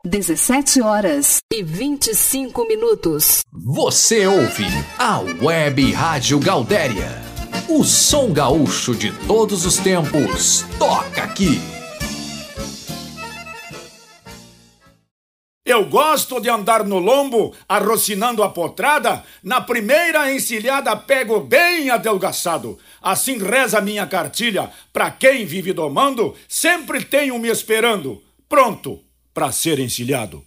17h25. Você ouve a Web Rádio Gaudéria. O som gaúcho de todos os tempos toca aqui. Eu gosto de andar no lombo, arrocinando a potrada. Na primeira encilhada pego bem adelgaçado. Assim reza minha cartilha. Pra quem vive domando, sempre tem um me esperando, pronto pra ser encilhado.